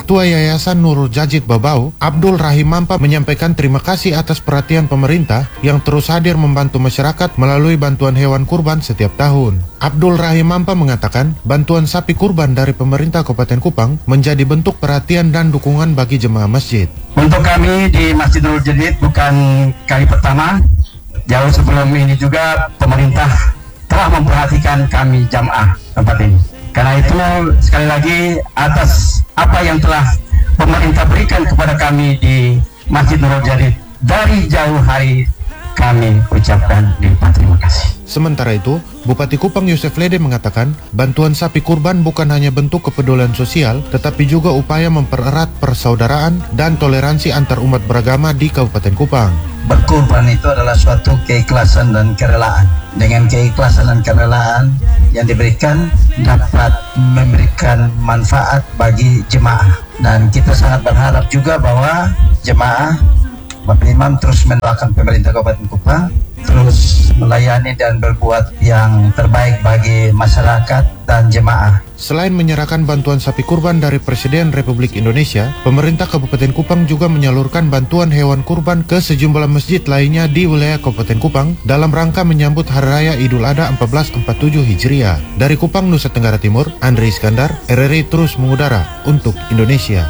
Ketua Yayasan Nurul Jadid Babau, Abdul Rahim Mampa menyampaikan terima kasih atas perhatian pemerintah yang terus hadir membantu masyarakat melalui bantuan hewan kurban setiap tahun. Abdul Rahim Mampa mengatakan bantuan sapi kurban dari pemerintah Kabupaten Kupang menjadi bentuk perhatian dan dukungan bagi jemaah masjid. Untuk kami di Masjid Nurul Jadid bukan kali pertama. Jauh sebelum ini juga pemerintah telah memperhatikan kami jamaah tempat ini. Karena itu sekali lagi atas apa yang telah pemerintah berikan kepada kami di Masjid Nurul Jadid dari jauh hari, kami ucapkan limpah terima kasih. Sementara itu, Bupati Kupang Yusef Lede mengatakan bantuan sapi kurban bukan hanya bentuk kepedulian sosial, tetapi juga upaya mempererat persaudaraan dan toleransi antar umat beragama di Kabupaten Kupang. Berkurban itu adalah suatu keikhlasan dan kerelaan. Dengan keikhlasan dan kerelaan yang diberikan dapat memberikan manfaat bagi jemaah. Dan kita sangat berharap juga bahwa jemaah Bapak Imam terus mendoakan pemerintah Kabupaten Kupang, terus melayani dan berbuat yang terbaik bagi masyarakat dan jemaah. Selain menyerahkan bantuan sapi kurban dari Presiden Republik Indonesia, pemerintah Kabupaten Kupang juga menyalurkan bantuan hewan kurban ke sejumlah masjid lainnya di wilayah Kabupaten Kupang dalam rangka menyambut Hari Raya Idul Adha 1447 Hijriah. Dari Kupang, Nusa Tenggara Timur, Andri Iskandar, RRI terus mengudara untuk Indonesia.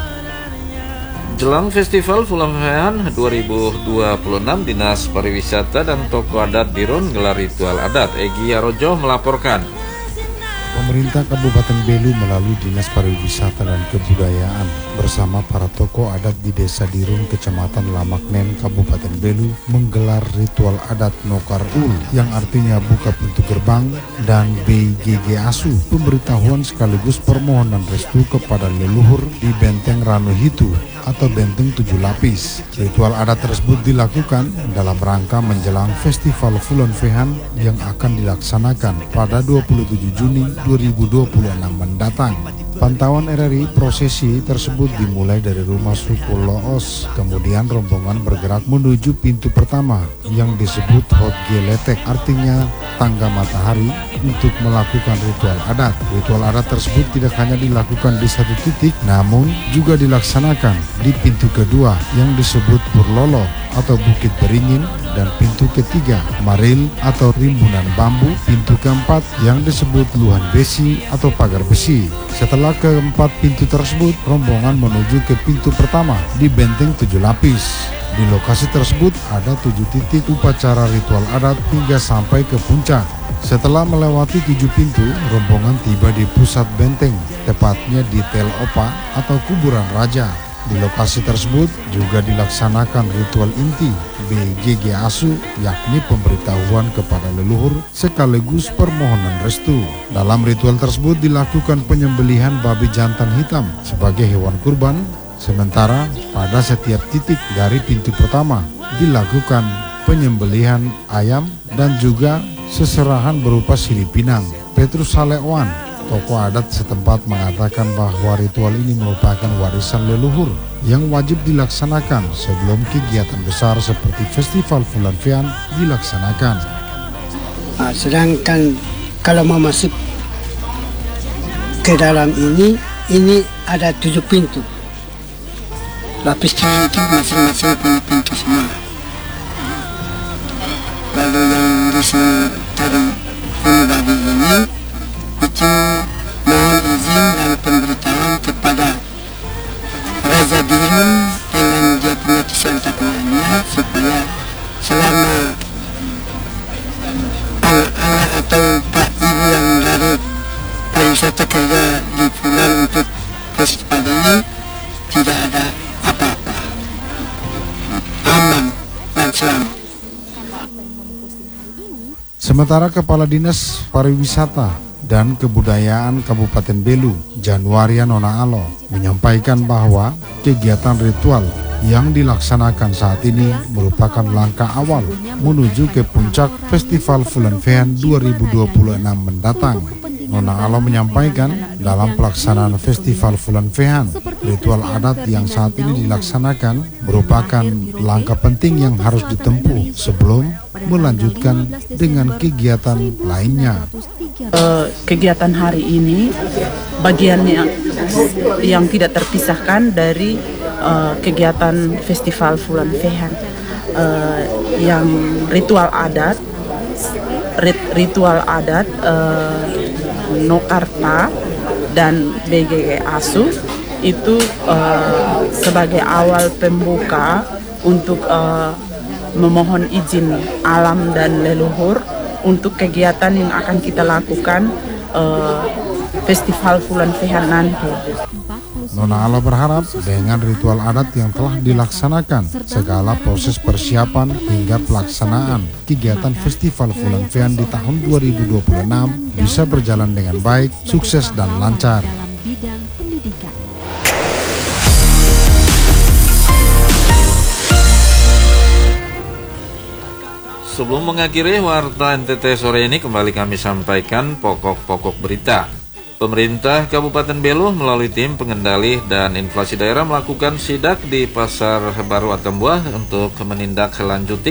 Jelang Festival Fulanfean 2026, Dinas Pariwisata dan Tokoh Adat Birun gelar ritual adat. Egy Yarojo melaporkan. Pemerintah Kabupaten Belu melalui Dinas Pariwisata dan Kebudayaan bersama para tokoh adat di Desa Dirun, Kecamatan Lamaknen, Kabupaten Belu menggelar ritual adat Nokar Ul yang artinya buka pintu gerbang dan BGG Asu, pemberitahuan sekaligus permohonan restu kepada leluhur di Benteng Ranu Hitu atau Benteng 7 Lapis. Ritual adat tersebut dilakukan dalam rangka menjelang Festival Fulanfehan yang akan dilaksanakan pada 27 Juni 2026 mendatang. Pantauan RRI, prosesi tersebut dimulai dari rumah suku Loos, kemudian rombongan bergerak menuju pintu pertama yang disebut Hot Geletek, artinya tangga matahari, untuk melakukan ritual adat. Ritual adat tersebut tidak hanya dilakukan di satu titik, namun juga dilaksanakan di pintu kedua yang disebut Purlolo atau Bukit Beringin, dan pintu ketiga Maril atau Rimbunan Bambu, pintu keempat yang disebut Luhan Besi atau Pagar Besi. Setelah keempat pintu tersebut, rombongan menuju ke pintu pertama di Benteng 7 Lapis. Di lokasi tersebut ada 7 titik upacara ritual adat hingga sampai ke puncak. Setelah melewati 7 pintu, rombongan tiba di pusat benteng, tepatnya di Tel Opa atau kuburan raja. Di lokasi tersebut juga dilaksanakan ritual inti BGG Asu, yakni pemberitahuan kepada leluhur sekaligus permohonan restu. Dalam ritual tersebut dilakukan penyembelihan babi jantan hitam sebagai hewan kurban, sementara pada setiap titik dari pintu pertama dilakukan penyembelihan ayam dan juga seserahan berupa silih pinang. Petrus Salewan, tokoh adat setempat, mengatakan bahwa ritual ini merupakan warisan leluhur yang wajib dilaksanakan sebelum kegiatan besar seperti Festival Fulanfean dilaksanakan. Sedangkan kalau mau masuk ke dalam ini ada 7 pintu. Lapis itu masing-masing punya pintu semua. Lalu yang di sini tadi babi ini itu mohon izin dan pemberitahuan kepada Raja Birun dengan dia punya kesantapannya supaya selama anak-anak atau pak ibu yang dari pariwisata kerja di Pulau untuk festival ini tidak ada apa-apa, aman dan selamat. Sementara Kepala Dinas Pariwisata dan Kebudayaan Kabupaten Belu, Januaria Nonaalo, menyampaikan bahwa kegiatan ritual yang dilaksanakan saat ini merupakan langkah awal menuju ke puncak Festival Fulanfean 2026 mendatang. Nonaalo menyampaikan dalam pelaksanaan Festival Fulanfean, ritual adat yang saat ini dilaksanakan merupakan langkah penting yang harus ditempuh sebelum melanjutkan dengan kegiatan lainnya. Kegiatan hari ini bagian yang yang tidak terpisahkan dari kegiatan Festival Fulan Fehan, yang ritual adat Nokarta dan BGG Asu itu sebagai awal pembuka untuk memohon izin alam dan leluhur untuk kegiatan yang akan kita lakukan Festival Fulan Fehan nanti. Nona Ala berharap dengan ritual adat yang telah dilaksanakan, segala proses persiapan hingga pelaksanaan kegiatan Festival Fulan Fehan di tahun 2026 bisa berjalan dengan baik, sukses dan lancar. Sebelum mengakhiri Warta NTT sore ini, kembali kami sampaikan pokok-pokok berita. Pemerintah Kabupaten Belu melalui tim pengendali dan inflasi daerah melakukan sidak di Pasar Baru Atambua untuk menindaklanjuti